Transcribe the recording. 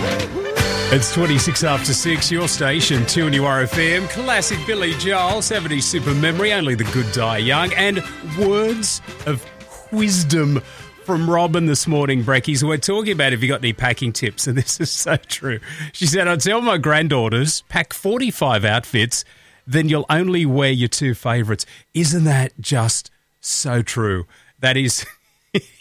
It's 26 after 6, your station, 2NURFM, classic Billy Joel, 70s super memory, only the good die young, and words of wisdom from Robin this morning, Brekkies. We're talking about if you got any packing tips, and this is so true. She said, I tell my granddaughters, pack 45 outfits, then you'll only wear your two favourites. Isn't that just so true? That is...